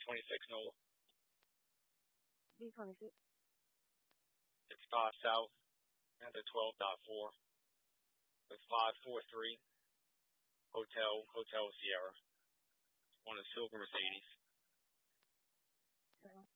B26 NOLA. B26. It's 5 South, at the 12.4. With 543 Hotel Sierra. On a silver Mercedes. So.